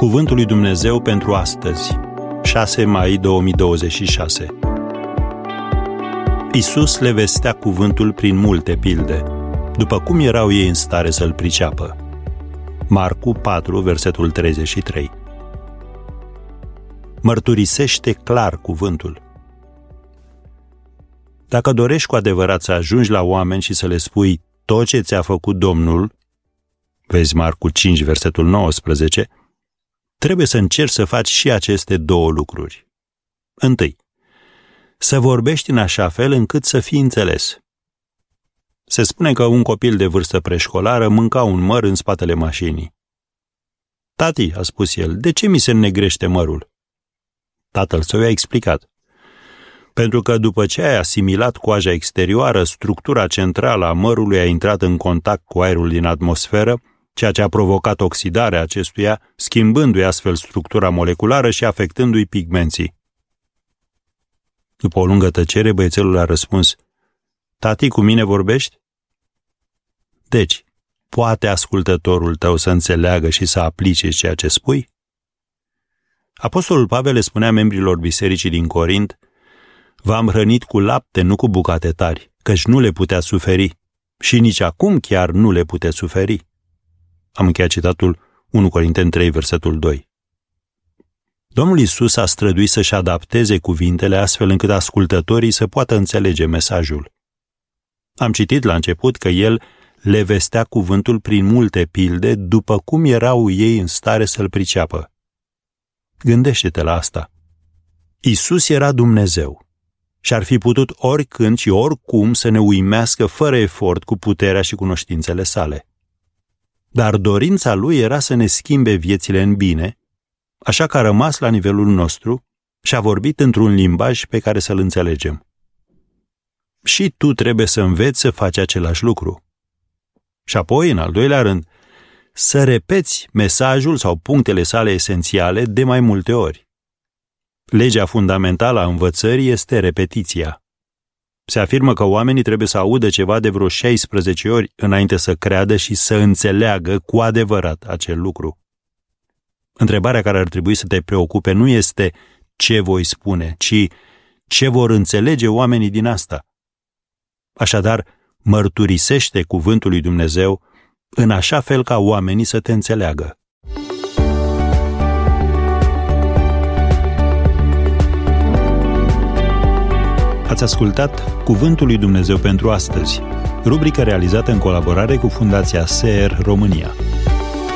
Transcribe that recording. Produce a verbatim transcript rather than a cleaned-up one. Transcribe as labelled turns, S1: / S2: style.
S1: Cuvântul lui Dumnezeu pentru astăzi, șase mai două mii douăzeci și șase. Iisus le vestea cuvântul prin multe pilde, după cum erau ei în stare să-l priceapă. Marcu patru, versetul treizeci și trei. Mărturisește clar cuvântul. Dacă dorești cu adevărat să ajungi la oameni și să le spui tot ce ți-a făcut Domnul, vezi Marcu cinci, versetul nouăsprezece, trebuie să încerci să faci și aceste două lucruri. Întâi, să vorbești în așa fel încât să fii înțeles. Se spune că un copil de vârstă preșcolară mânca un măr în spatele mașinii. Tati, a spus el, de ce mi se înnegrește mărul? Tatăl său i-a explicat. Pentru că după ce ai asimilat coaja exterioară, structura centrală a mărului a intrat în contact cu aerul din atmosferă, ceea ce a provocat oxidarea acestuia, schimbându-i astfel structura moleculară și afectându-i pigmenții. După o lungă tăcere, băiețelul a răspuns, Tati, cu mine vorbești? Deci, poate ascultătorul tău să înțeleagă și să aplice ceea ce spui? Apostolul Pavel le spunea membrilor bisericii din Corint, v-am hrănit cu lapte, nu cu bucate tari, căci nu le putea suferi și nici acum chiar nu le puteți suferi. Am încheiat citatul unu Corinteni trei, versetul doi. Domnul Iisus a străduit să-și adapteze cuvintele astfel încât ascultătorii să poată înțelege mesajul. Am citit la început că el le vestea cuvântul prin multe pilde, după cum erau ei în stare să-l priceapă. Gândește-te la asta. Iisus era Dumnezeu și ar fi putut oricând și oricum să ne uimească fără efort cu puterea și cunoștințele sale. Dar dorința lui era să ne schimbe viețile în bine, așa că a rămas la nivelul nostru și a vorbit într-un limbaj pe care să-l înțelegem. Și tu trebuie să înveți să faci același lucru. Și apoi, în al doilea rând, să repeți mesajul sau punctele sale esențiale de mai multe ori. Legea fundamentală a învățării este repetiția. Se afirmă că oamenii trebuie să audă ceva de vreo șaisprezece ori înainte să creadă și să înțeleagă cu adevărat acel lucru. Întrebarea care ar trebui să te preocupe nu este ce voi spune, ci ce vor înțelege oamenii din asta. Așadar, mărturisește cuvântul lui Dumnezeu în așa fel ca oamenii să te înțeleagă. Ați ascultat Cuvântul lui Dumnezeu pentru astăzi, rubrică realizată în colaborare cu Fundația S E R România.